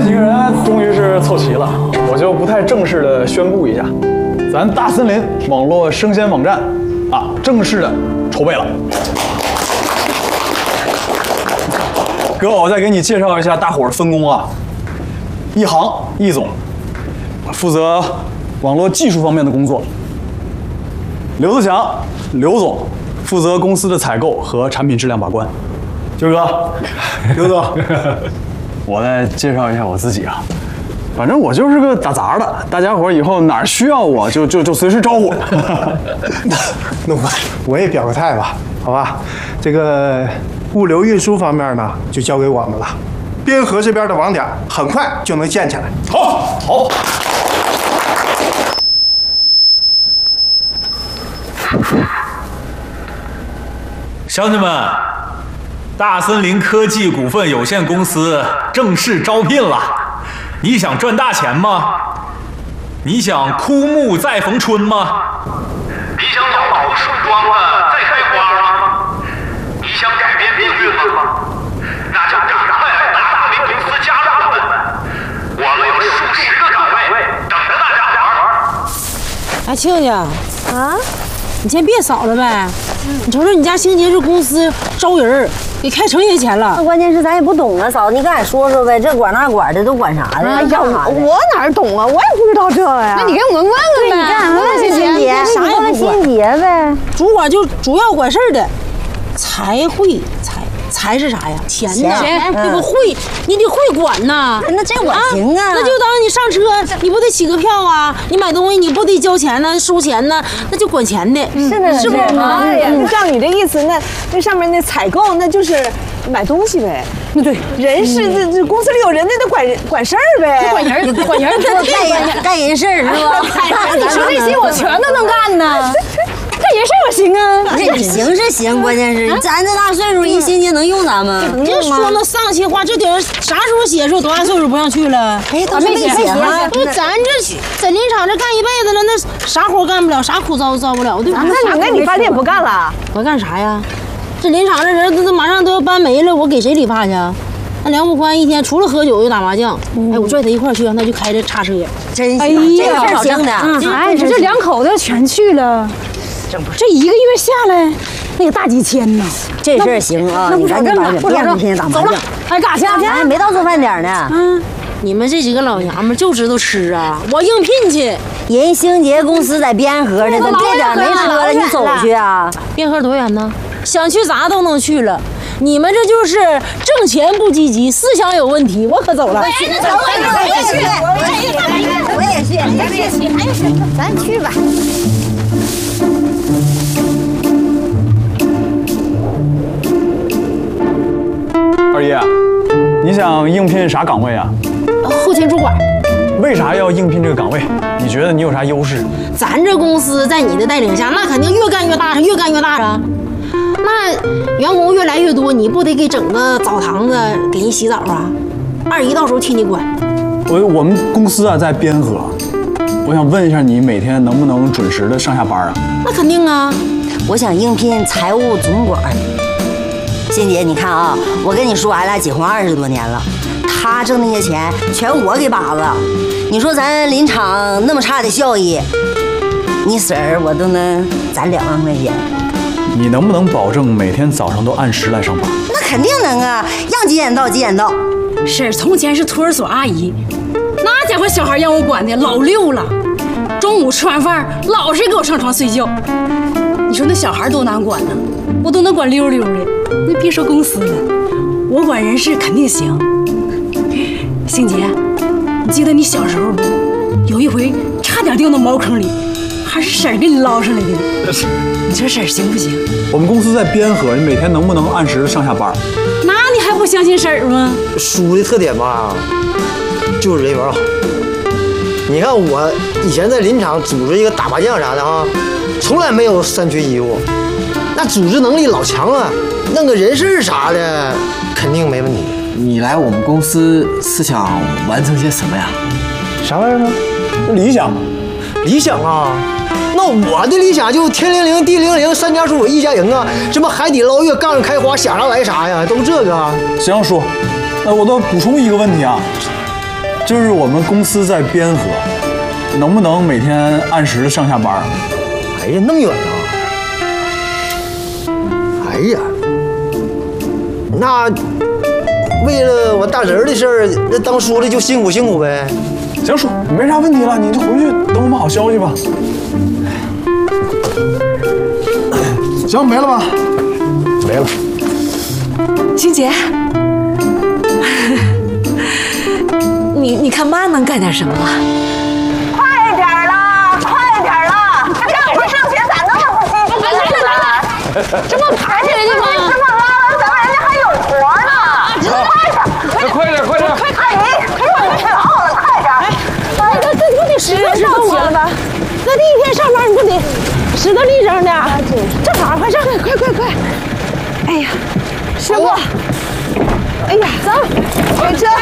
几个人终于是凑齐了，我就不太正式的宣布一下，咱大森林网络生鲜网站啊，正式的筹备了。哥，我再给你介绍一下大伙儿分工啊。一行易总负责网络技术方面的工作，刘自强刘总负责公司的采购和产品质量把关。军哥，刘总，我再介绍一下我自己啊。反正我就是个打杂的，大家伙以后哪儿需要我就随时招呼。 那我也表个态吧，好吧？这个物流运输方面呢，就交给我们了。边河这边的网点很快就能建起来。 好。 乡亲们，大森林科技股份有限公司正式招聘了。你想赚大钱吗？你想枯木再逢春吗？ 你想老头树桩子再开花吗？你想改变命运吗？那就赶快来大森林公司加入我们，我们有数10个岗位等着大家玩。 哎，亲家啊，你先别扫了呗。你瞅瞅你家星杰这公司招人，给开成也钱了。 那关键是咱也不懂啊，嫂子，你跟俺说说呗，这管那管的都管啥的？ 哎呀，我哪懂啊，我也不知道这呀。那你给我们问问呗。 你干问问星杰， 啥也不管。 星杰呗， 主管就主要管事儿的，财是啥呀？钱呐，这个会你得会管呐。 那这我行啊。 那就当你上车，你不得起个票啊？你买东西你不得交钱呢、收钱呢？那就管钱的，是不是？ 哎呀，照你这意思，那上面那采购那就是买东西呗。那对，人事这公司里有人，那得管事儿呗。管人， 干人事儿是吧？ 你说这些我全都能干呢。干人事我行啊， 这你行是行，关键是咱这大岁数，一星期能用咱们？ 你这说那丧气话，这顶啥时候写出多大岁数不让去了？ 哎，都没写哈。 不是咱这在林场这干一辈子了，那啥活干不了，啥苦遭不了，对吧？ 那你理发店不干了？ 我干啥呀？这林场这人都马上都要搬没了，我给谁理发去？那梁不宽一天除了喝酒又打麻将，哎，我拽他一块去，那就开着叉车， 真行， 这个事行的。 哎，这2口子全去了。这1个月下来，那个大几千呢？ 这事儿行啊， 那不少挣了，不少挣。 天天打麻将， 还干啥去？ 还没到做饭点呢。 你们这几个老娘们就知道吃啊！我应聘去， 人星杰公司在边河呢，咱别整没车了，你走去啊？ 边河多远呢？想去咋都能去了。你们这就是挣钱不积极，思想有问题。我可走了。 我也去，咱去吧。 二爷，你想应聘啥岗位啊？ 后勤主管。 为啥要应聘这个岗位？你觉得你有啥优势？ 咱这公司在你的带领下，那肯定越干越大，越干越大啊。那员工越来越多，你不得给整个澡堂子给人洗澡啊？二姨到时候替你管。 我们公司啊在边河，我想问一下你每天能不能准时的上下班啊？ 那肯定啊。 我想应聘财务总管。欣姐，你看啊，我跟你说，俺俩结婚20多年了，他挣那些钱全我给把子。你说咱林场那么差的效益，你婶儿我都能攒2万块钱。 你能不能保证每天早上都按时来上班？ 那肯定能啊，让几点到几点到。 婶儿从前是托儿所阿姨，那家伙小孩让我管的老溜了，中午吃完饭老是给我上床睡觉。你说那小孩多难管呢，我都能管溜溜的。那别说公司了，我管人事肯定行。星杰，你记得你小时候不？有一回差点掉到茅坑里，还是婶儿给你捞上来的。你说婶儿行不行？ 我们公司在边河，你每天能不能按时的上下班？ 那你还不相信婶儿吗？ 叔的特点吧，就是人缘好。你看我以前在林场组织一个打麻将啥的哈，从来没有3缺1务，那组织能力老强了，弄个人事啥的肯定没问题。 你来我们公司是想完成些什么呀？ 啥玩意儿啊？ 理想， 理想啊！那我的理想就天灵灵地灵灵，3家属我1家营啊！什么海底捞月杠上开花，想啥来啥呀，都这个。 行，叔，我再补充一个问题啊， 就是我们公司在边河，能不能每天按时的上下班？ 哎呀，那么远啊！哎呀，那为了我大侄儿的事儿，那当书的就辛苦辛苦呗。 行，叔，没啥问题了，你就回去等我们好消息吧。行，没了吧？没了。 欣姐，你看妈能干点什么？ 快点啦，快点啦！让我挣钱咋那么不积极呢？ 这不爬起来的吗？ 这么拉完，咱们人家还有活呢！快点！ 快点！ 阿姨，给我们吃好了，快点！ 这不得实实到我了吧？那第一天上班你不得实得力整的？正好，快上，快！哎呀，师傅！哎呀，走， 回车。